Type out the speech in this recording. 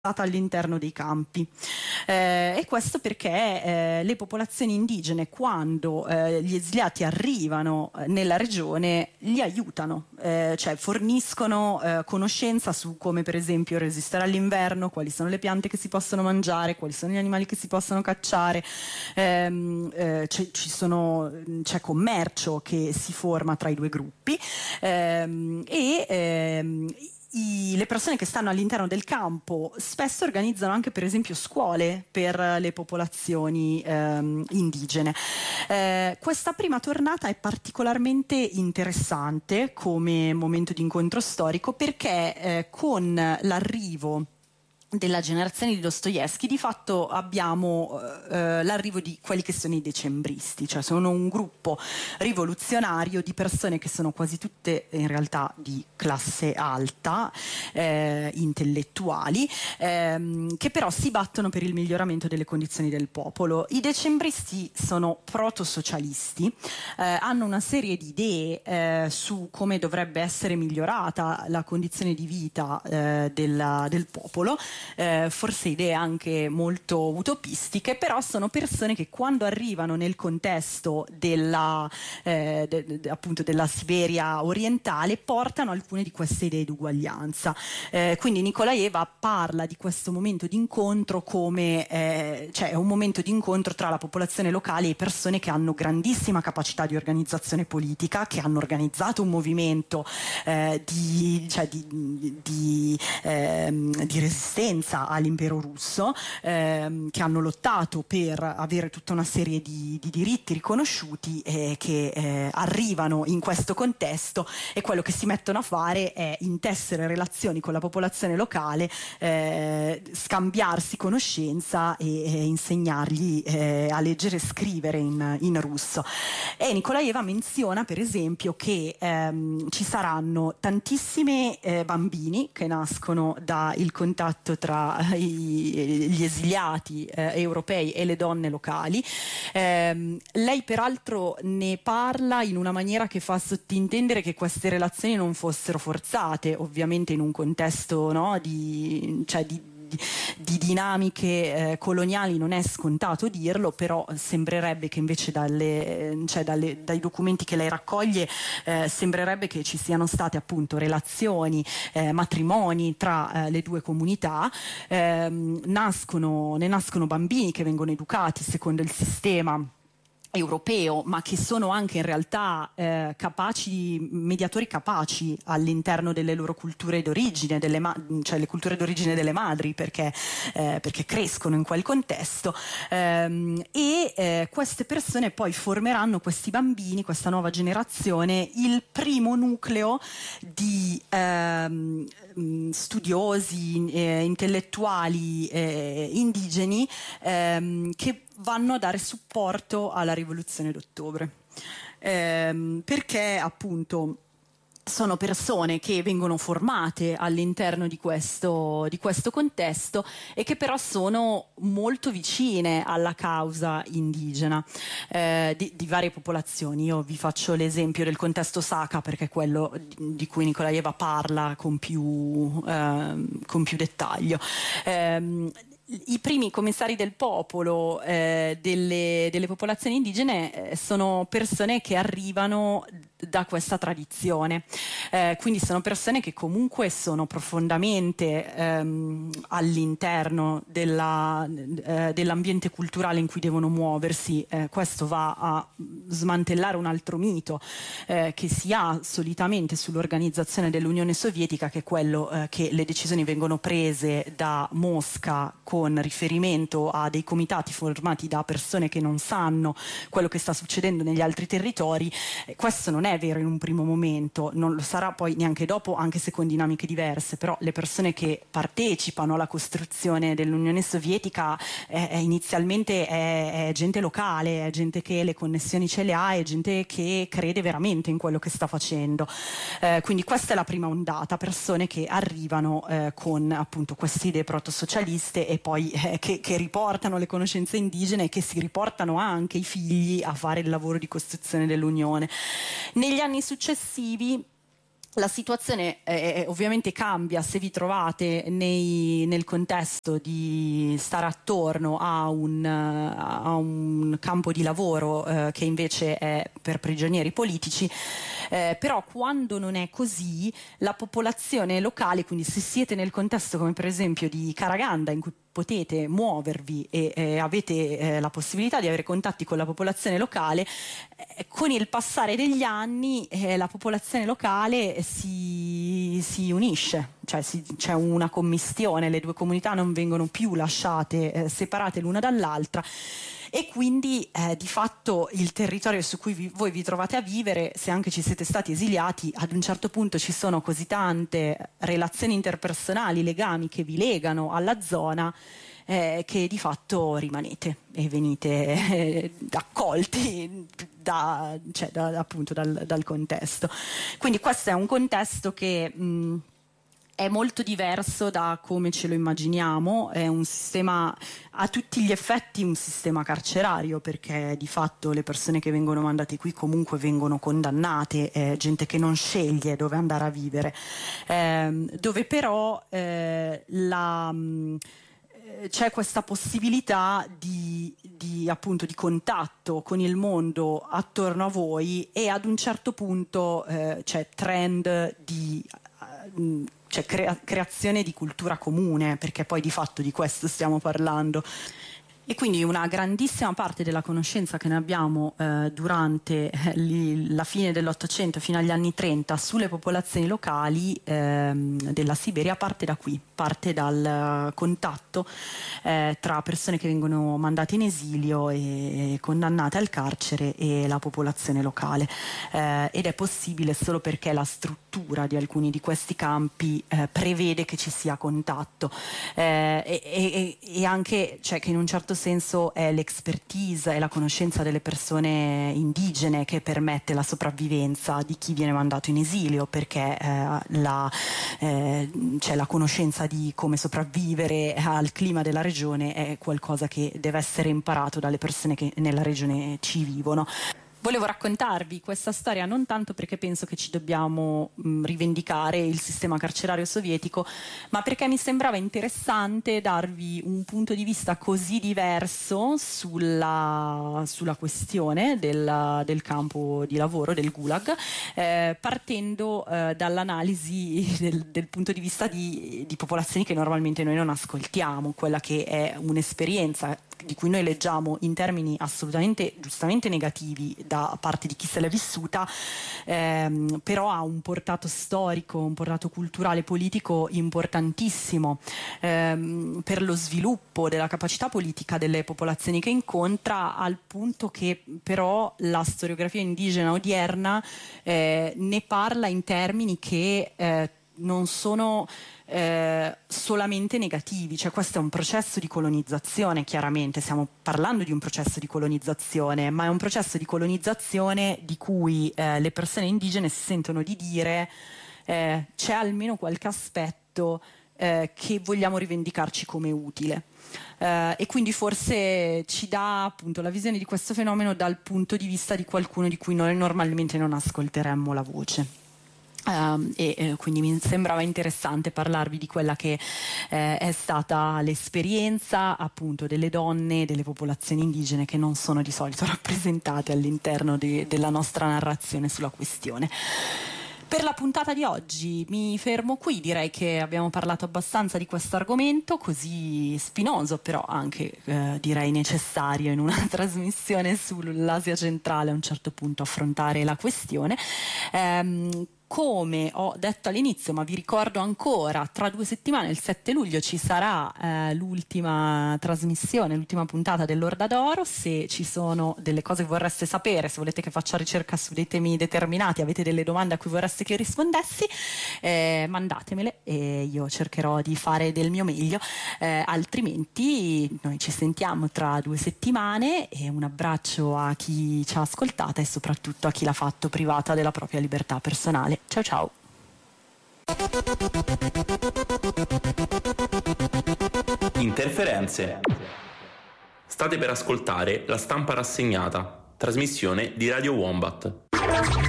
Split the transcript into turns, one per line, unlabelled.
all'interno dei campi, e questo perché le popolazioni indigene, quando gli esiliati arrivano nella regione, li aiutano, cioè forniscono conoscenza su come per esempio resistere all'inverno, quali sono le piante che si possono mangiare, quali sono gli animali che si possono cacciare. C'è commercio che si forma tra i due gruppi, le persone che stanno all'interno del campo spesso organizzano anche per esempio scuole per le popolazioni indigene. Questa prima tornata è particolarmente interessante come momento di incontro storico, perché con l'arrivo della generazione di Dostoevskij di fatto abbiamo l'arrivo di quelli che sono i decembristi, cioè sono un gruppo rivoluzionario di persone che sono quasi tutte in realtà di classe alta, intellettuali, che però si battono per il miglioramento delle condizioni del popolo. I decembristi sono protosocialisti, hanno una serie di idee su come dovrebbe essere migliorata la condizione di vita del popolo, forse idee anche molto utopistiche, però sono persone che quando arrivano nel contesto appunto della Siberia orientale portano alcune di queste idee di uguaglianza. Quindi Nikolajeva parla di questo momento di incontro come cioè è un momento di incontro tra la popolazione locale e persone che hanno grandissima capacità di organizzazione politica, che hanno organizzato un movimento di resistenza all'impero russo, che hanno lottato per avere tutta una serie di diritti riconosciuti, che arrivano in questo contesto, e quello che si mettono a fare è intessere relazioni con la popolazione locale, scambiarsi conoscenza e insegnargli a leggere e scrivere in russo. E Nikolajeva menziona per esempio che ci saranno tantissimi bambini che nascono dal contatto tra gli esiliati europei e le donne locali. Lei peraltro ne parla in una maniera che fa sottintendere che queste relazioni non fossero forzate, ovviamente in un contesto, no, di dinamiche coloniali non è scontato dirlo, però sembrerebbe che invece dai documenti che lei raccoglie sembrerebbe che ci siano state appunto relazioni, matrimoni tra le due comunità, ne nascono bambini che vengono educati secondo il sistema europeo, ma che sono anche in realtà mediatori capaci all'interno delle loro culture d'origine, cioè le culture d'origine delle madri, perché crescono in quel contesto, e queste persone poi formeranno, questi bambini, questa nuova generazione, il primo nucleo di studiosi, intellettuali indigeni che vanno a dare supporto alla rivoluzione d'ottobre, perché appunto sono persone che vengono formate all'interno di questo contesto e che però sono molto vicine alla causa indigena di varie popolazioni. Io vi faccio l'esempio del contesto Saka, perché è quello di cui Nikolajeva parla con più dettaglio. I primi commissari del popolo delle popolazioni indigene sono persone che arrivano da questa tradizione, quindi sono persone che comunque sono profondamente all'interno dell'ambiente culturale in cui devono muoversi. Questo va a smantellare un altro mito che si ha solitamente sull'organizzazione dell'Unione Sovietica, che è quello che le decisioni vengono prese da Mosca con riferimento a dei comitati formati da persone che non sanno quello che sta succedendo negli altri territori. Questo non è vero in un primo momento, non lo sarà poi neanche dopo, anche se con dinamiche diverse, però le persone che partecipano alla costruzione dell'Unione Sovietica inizialmente è gente locale, è gente che le connessioni ce le ha, è gente che crede veramente in quello che sta facendo. Quindi questa è la prima ondata, persone che arrivano con appunto queste idee protosocialiste e poi che riportano le conoscenze indigene e che si riportano anche i figli a fare il lavoro di costruzione dell'Unione. Negli anni successivi La situazione ovviamente cambia se vi trovate nel contesto di stare attorno a un campo di lavoro che invece è per prigionieri politici, però quando non è così la popolazione locale, quindi se siete nel contesto come per esempio di Karaganda, in cui potete muovervi e avete la possibilità di avere contatti con la popolazione locale, con il passare degli anni la popolazione locale si unisce, cioè c'è una commistione, le due comunità non vengono più lasciate separate l'una dall'altra. E quindi di fatto il territorio su cui voi vi trovate a vivere, se anche ci siete stati esiliati, ad un certo punto ci sono così tante relazioni interpersonali, legami che vi legano alla zona, che di fatto rimanete e venite accolti appunto dal contesto. Quindi questo è un contesto che è molto diverso da come ce lo immaginiamo, è un sistema a tutti gli effetti un sistema carcerario, perché di fatto le persone che vengono mandate qui comunque vengono condannate, gente che non sceglie dove andare a vivere, dove però c'è questa possibilità appunto di contatto con il mondo attorno a voi, e ad un certo punto c'è trend di creazione di cultura comune, perché poi di fatto di questo stiamo parlando. E quindi una grandissima parte della conoscenza che ne abbiamo durante la fine dell'Ottocento fino agli anni 30 sulle popolazioni locali della Siberia parte da qui, parte dal contatto tra persone che vengono mandate in esilio e condannate al carcere e la popolazione locale, ed è possibile solo perché la struttura di alcuni di questi campi prevede che ci sia contatto, e anche, cioè, che in un certo senso è l'expertise e la conoscenza delle persone indigene che permette la sopravvivenza di chi viene mandato in esilio, perché la conoscenza di come sopravvivere al clima della regione è qualcosa che deve essere imparato dalle persone che nella regione ci vivono. Volevo raccontarvi questa storia non tanto perché penso che ci dobbiamo rivendicare il sistema carcerario sovietico, ma perché mi sembrava interessante darvi un punto di vista così diverso sulla questione del campo di lavoro, del Gulag, partendo dall'analisi del punto di vista di popolazioni che normalmente noi non ascoltiamo, quella che è un'esperienza di cui noi leggiamo in termini assolutamente giustamente negativi da parte di chi se l'è vissuta, però ha un portato storico, un portato culturale, politico importantissimo per lo sviluppo della capacità politica delle popolazioni che incontra, al punto che però la storiografia indigena odierna ne parla in termini che non sono solamente negativi, cioè questo è un processo di colonizzazione, chiaramente stiamo parlando di un processo di colonizzazione, ma è un processo di colonizzazione di cui le persone indigene si sentono di dire c'è almeno qualche aspetto che vogliamo rivendicarci come utile, e quindi forse ci dà appunto la visione di questo fenomeno dal punto di vista di qualcuno di cui noi normalmente non ascolteremmo la voce. Quindi mi sembrava interessante parlarvi di quella che è stata l'esperienza appunto delle donne, delle popolazioni indigene che non sono di solito rappresentate all'interno della nostra narrazione sulla questione. Per la puntata di oggi mi fermo qui, direi che abbiamo parlato abbastanza di questo argomento così spinoso, però anche direi necessario in una trasmissione sull'Asia centrale a un certo punto affrontare la questione. Come ho detto all'inizio, ma vi ricordo ancora, tra 2 settimane, il 7 luglio, ci sarà l'ultima trasmissione, l'ultima puntata dell'Orda d'Oro. Se ci sono delle cose che vorreste sapere, se volete che faccia ricerca su dei temi determinati, avete delle domande a cui vorreste che io rispondessi, mandatemele e io cercherò di fare del mio meglio. Altrimenti noi ci sentiamo tra 2 settimane, e un abbraccio a chi ci ha ascoltata e soprattutto a chi l'ha fatto privata della propria libertà personale. Ciao ciao.
Interferenze. State per ascoltare La Stampa Rassegnata, trasmissione di Radio Wombat.